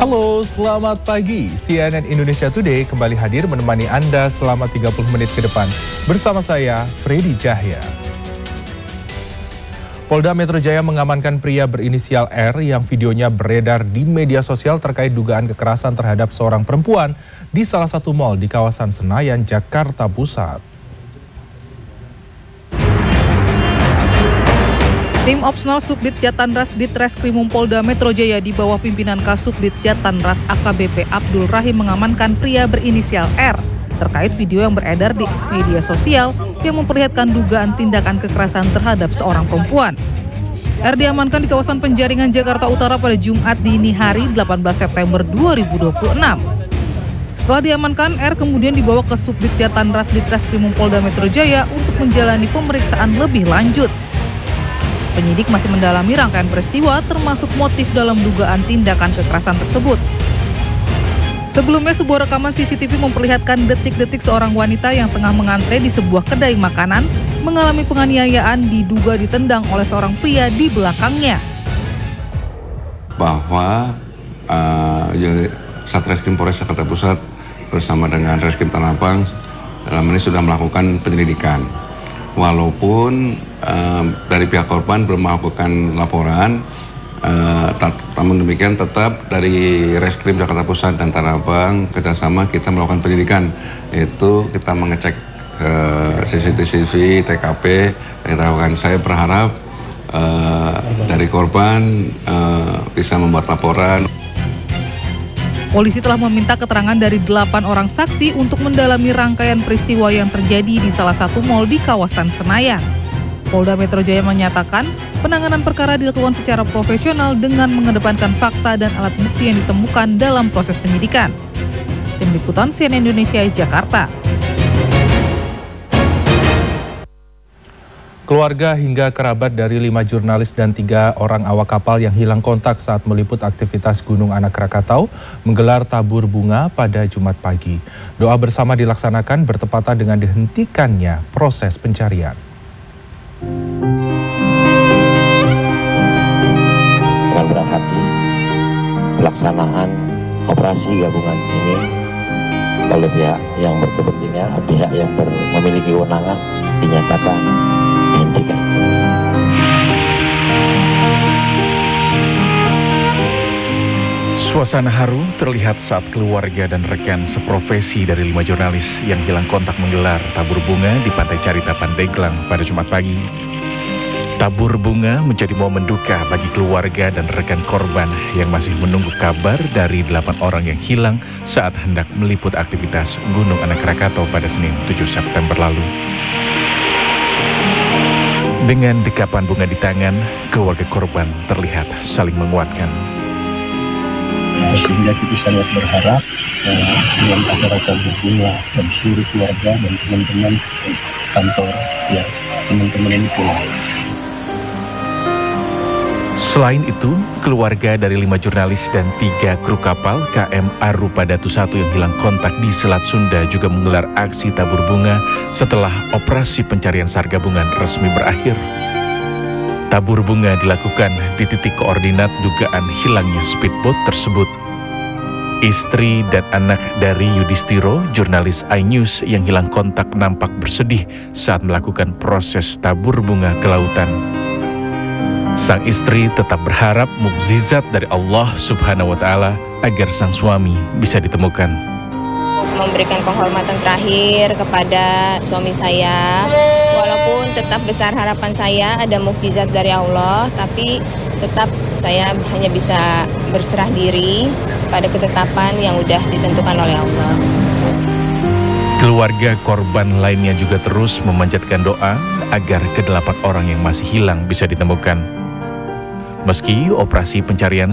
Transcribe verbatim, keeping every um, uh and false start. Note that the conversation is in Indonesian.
Halo, selamat pagi. C N N Indonesia Today kembali hadir menemani Anda selama tiga puluh menit ke depan. Bersama saya, Freddy Cahya. Polda Metro Jaya mengamankan pria berinisial R yang videonya beredar di media sosial terkait dugaan kekerasan terhadap seorang perempuan di salah satu mal di kawasan Senayan, Jakarta Pusat. Tim Opsnal Subdit Jatanras Ditreskrimum Polda Metro Jaya di bawah pimpinan Kasubdit Jatanras A K B P Abdul Rahim mengamankan pria berinisial R terkait video yang beredar di media sosial yang memperlihatkan dugaan tindakan kekerasan terhadap seorang perempuan. R diamankan di kawasan Penjaringan, Jakarta Utara pada Jumat dini hari delapan belas September dua ribu dua puluh enam. Setelah diamankan, R kemudian dibawa ke Subdit Jatanras Ditreskrimum Polda Metro Jaya untuk menjalani pemeriksaan lebih lanjut. Penyidik masih mendalami rangkaian peristiwa termasuk motif dalam dugaan tindakan kekerasan tersebut. Sebelumnya, sebuah rekaman C C T V memperlihatkan detik-detik seorang wanita yang tengah mengantre di sebuah kedai makanan mengalami penganiayaan diduga ditendang oleh seorang pria di belakangnya. Bahwa uh, Satreskrim Polres Jakarta Pusat bersama dengan Reskrim Tanah Abang dalam ini sudah melakukan penyelidikan. Walaupun uh, dari pihak korban belum melakukan laporan, uh, namun demikian tetap dari Reskrim Jakarta Pusat dan Tanah Abang kerjasama kita melakukan penyelidikan, yaitu kita mengecek uh, C C T V, T K P, yang kita lakukan. Saya berharap uh, dari korban uh, bisa membuat laporan. Polisi telah meminta keterangan dari delapan orang saksi untuk mendalami rangkaian peristiwa yang terjadi di salah satu mal di kawasan Senayan. Polda Metro Jaya menyatakan penanganan perkara dilakukan secara profesional dengan mengedepankan fakta dan alat bukti yang ditemukan dalam proses penyidikan. Tim Liputan C N N Indonesia, Jakarta. Keluarga hingga kerabat dari lima jurnalis dan tiga orang awak kapal yang hilang kontak saat meliput aktivitas Gunung Anak Krakatau menggelar tabur bunga pada Jumat pagi. Doa bersama dilaksanakan bertepatan dengan dihentikannya proses pencarian. Dengan berat hati, pelaksanaan operasi gabungan ini oleh pihak yang berkepentingan, pihak yang memiliki kewenangan dinyatakan dihentikan. Suasana haru terlihat saat keluarga dan rekan seprofesi dari lima jurnalis yang hilang kontak menggelar tabur bunga di Pantai Carita Pandeglang pada Jumat pagi. Tabur bunga menjadi momen duka bagi keluarga dan rekan korban yang masih menunggu kabar dari delapan orang yang hilang saat hendak meliput aktivitas Gunung Anak Krakatau pada Senin tujuh September lalu. Dengan dekapan bunga di tangan, keluarga korban terlihat saling menguatkan. Sehingga kita sangat berharap eh, dengan acara tabur bunga dan seluruh keluarga dan teman-teman kantor, ya teman-teman ini pulang. Selain itu, keluarga dari lima jurnalis dan tiga kru kapal K M Arupa Datu satu yang hilang kontak di Selat Sunda juga menggelar aksi tabur bunga setelah operasi pencarian SAR gabungan resmi berakhir. Tabur bunga dilakukan di titik koordinat dugaan hilangnya speedboat tersebut. Istri dan anak dari Yudhistiro, jurnalis iNews yang hilang kontak nampak bersedih saat melakukan proses tabur bunga ke lautan. Sang istri tetap berharap mukjizat dari Allah Subhanahu wa Ta'ala agar sang suami bisa ditemukan. Memberikan penghormatan terakhir kepada suami saya, walaupun tetap besar harapan saya ada mukjizat dari Allah, tapi tetap saya hanya bisa berserah diri pada ketetapan yang sudah ditentukan oleh Allah. Keluarga korban lainnya juga terus memanjatkan doa agar kedelapan orang yang masih hilang bisa ditemukan. Meski operasi pencarian